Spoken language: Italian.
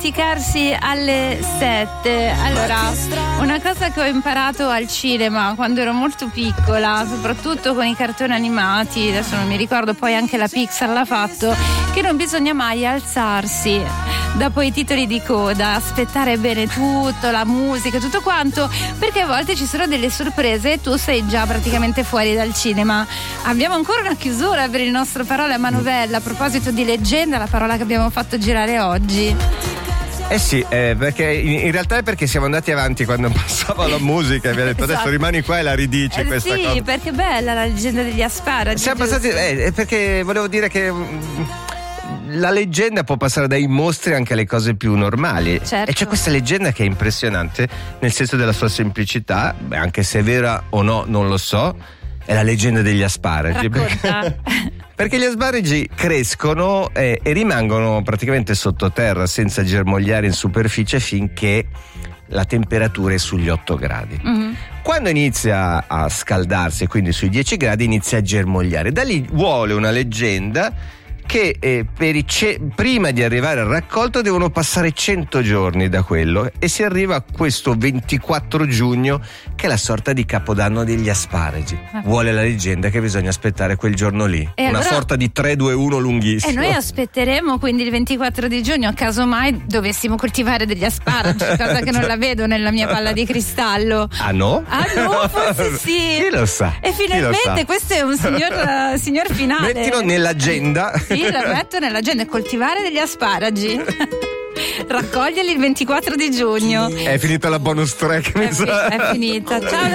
dimenticarsi alle 7. Allora, una cosa che ho imparato al cinema quando ero molto piccola, soprattutto con i cartoni animati, adesso non mi ricordo, poi anche la Pixar l'ha fatto, che non bisogna mai alzarsi dopo i titoli di coda, aspettare bene tutto, la musica, tutto quanto, perché a volte ci sono delle sorprese e tu sei già praticamente fuori dal cinema. Abbiamo ancora una chiusura per il nostro Parole a Manovella a proposito di leggenda, la parola che abbiamo fatto girare oggi. Eh sì, perché in realtà è perché siamo andati avanti quando passava la musica e vi ha detto adesso rimani qua e la ridici questa sì, cosa. Sì, perché è bella la leggenda degli asparagi. Siamo passati, perché volevo dire che la leggenda può passare dai mostri anche alle cose più normali. Certo. E c'è questa leggenda che è impressionante nel senso della sua semplicità, anche se è vera o no non lo so, è la leggenda degli asparagi. Perché gli asparagi crescono e rimangono praticamente sottoterra senza germogliare in superficie finché la temperatura è sugli 8 gradi. Mm-hmm. Quando inizia a scaldarsi, quindi sui 10 gradi, inizia a germogliare. Da lì vuole una leggenda che prima di arrivare al raccolto devono passare 100 giorni da quello e si arriva a questo 24 giugno che è la sorta di capodanno degli asparagi. Vuole la leggenda che bisogna aspettare quel giorno lì, una allora, sorta di 3-2-1 lunghissimo. E noi aspetteremo quindi il 24 di giugno, casomai dovessimo coltivare degli asparagi, cosa che non la vedo nella mia palla di cristallo. Ah no? Ah no, forse sì. Chi lo sa? E finalmente questo è un signor finale. Mettilo nell'agenda. Sì, la metto nell'agenda, è coltivare degli asparagi. Raccoglierli il 24 di giugno. È finita la bonus track, mi sa. È finita. Ciao.